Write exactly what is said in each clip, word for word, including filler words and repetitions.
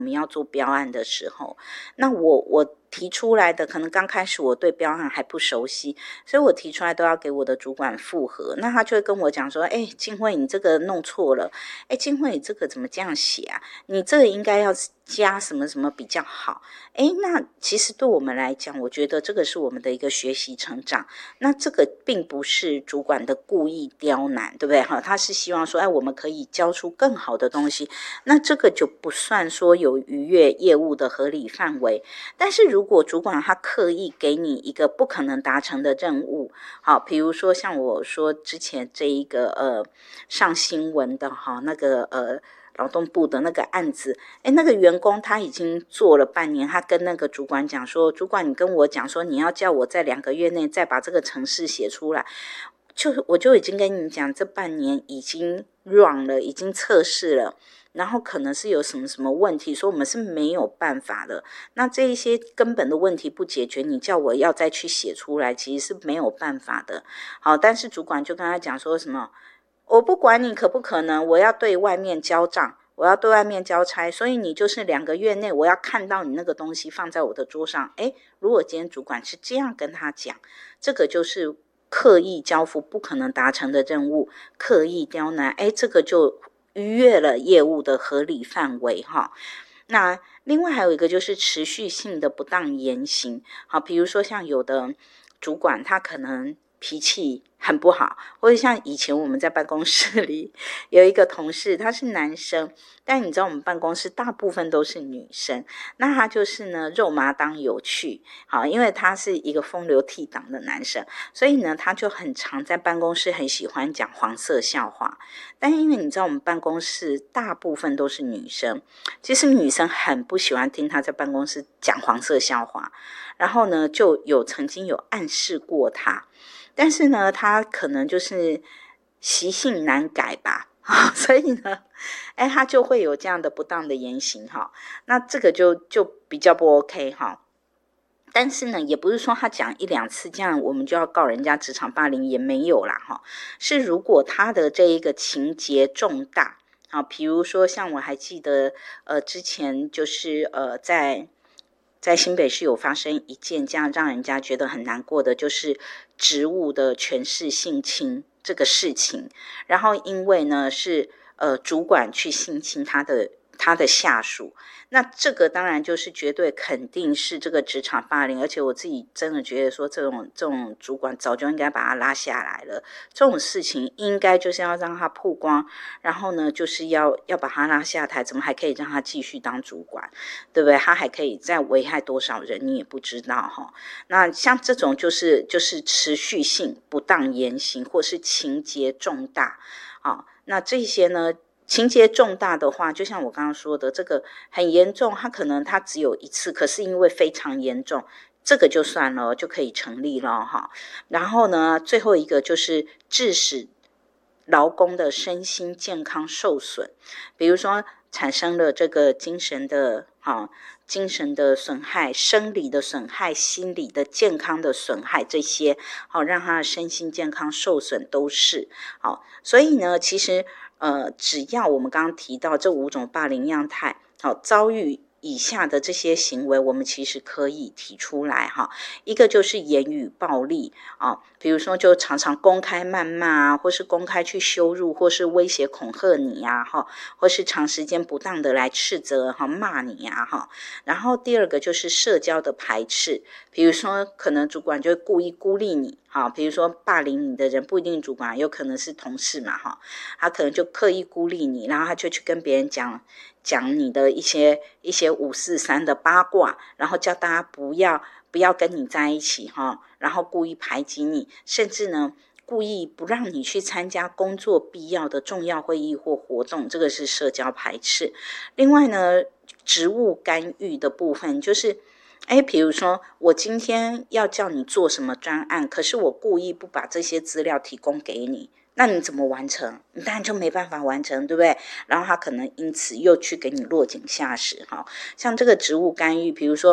我们要做标案的时候，那我我提出来的可能刚开始我对标案还不熟悉，所以我提出来都要给我的主管复核，那他就会跟我讲说，哎，静慧你这个弄错了，哎，静慧你这个怎么这样写啊，你这个应该要加什么什么比较好。哎，那其实对我们来讲，我觉得这个是我们的一个学习成长，那这个并不是主管的故意刁难，对不对？他是希望说，哎，我们可以交出更好的东西，那这个就不算说有逾越业务的合理范围。但是如果主管他刻意给你一个不可能达成的任务，好，比如说像我说之前这一个呃上新闻的哈那个呃劳动部的那个案子，诶，那个员工他已经做了半年，他跟那个主管讲说，主管你跟我讲说你要叫我在两个月内再把这个程式写出来，就我就已经跟你讲这半年已经 run 了，已经测试了，然后可能是有什么什么问题，说我们是没有办法的，那这一些根本的问题不解决，你叫我要再去写出来其实是没有办法的。好，但是主管就跟他讲说什么，我不管你可不可能，我要对外面交账，我要对外面交差，所以你就是两个月内我要看到你那个东西放在我的桌上。诶，如果今天主管是这样跟他讲，这个就是刻意交付不可能达成的任务，刻意刁难，诶，这个就逾越了业务的合理范围哈。那另外还有一个就是持续性的不当言行，好，比如说像有的主管他可能脾气很不好，或者像以前我们在办公室里有一个同事，他是男生，但你知道我们办公室大部分都是女生，那他就是呢肉麻当有趣，好，因为他是一个风流倜傥的男生，所以呢他就很常在办公室很喜欢讲黄色笑话，但因为你知道我们办公室大部分都是女生，其实女生很不喜欢听他在办公室讲黄色笑话，然后呢就有曾经有暗示过他，但是呢他可能就是习性难改吧所以呢哎，他就会有这样的不当的言行哈，那这个就就比较不 OK 哈。但是呢也不是说他讲一两次这样我们就要告人家职场霸凌，也没有啦哈。是如果他的这一个情节重大，好，比如说像我还记得呃之前就是呃在在新北市有发生一件这样让人家觉得很难过的，就是职务的权势性侵这个事情，然后因为呢是呃主管去性侵他的他的下属，那这个当然就是绝对肯定是这个职场霸凌，而且我自己真的觉得说这种这种主管早就应该把他拉下来了，这种事情应该就是要让他曝光，然后呢就是要要把他拉下台，怎么还可以让他继续当主管，对不对？他还可以再危害多少人你也不知道哈。那像这种就是就是持续性不当言行或是情节重大，好，那这些呢情节重大的话，就像我刚刚说的，这个很严重，它可能它只有一次，可是因为非常严重，这个就算了，就可以成立了哈。然后呢，最后一个就是致使劳工的身心健康受损，比如说产生了这个精神的哈。精神的损害、生理的损害、心理的健康的损害，这些好让他的身心健康受损都是好。所以呢，其实呃，只要我们刚刚提到这五种霸凌样态，好，遭遇以下的这些行为，我们其实可以提出来哈。一个就是言语暴力啊，比如说就常常公开谩骂啊，或是公开去羞辱，或是威胁恐吓你啊，哈，或是长时间不当的来斥责哈骂你啊，哈。然后第二个就是社交的排斥，比如说可能主管就会故意孤立你，哈，比如说霸凌你的人不一定主管，有可能是同事嘛，哈，他可能就刻意孤立你，然后他就去跟别人讲讲你的一些一些五四三的八卦，然后叫大家不要不要跟你在一起哈，然后故意排挤你，甚至呢故意不让你去参加工作必要的重要会议或活动，这个是社交排斥。另外呢，职务干预的部分就是哎，比如说我今天要叫你做什么专案，可是我故意不把这些资料提供给你，那你怎么完成？你当然就没办法完成，对不对？然后他可能因此又去给你落井下石哈。像这个职务干预，比如说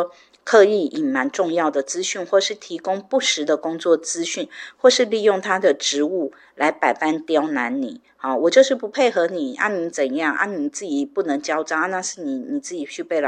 刻意隐瞒重要的资讯，或是提供不实的工作资讯，或是利用他的职务来百般刁难你。好，我就是不配合你啊，你怎样啊？你自己不能交账啊，那是你你自己去被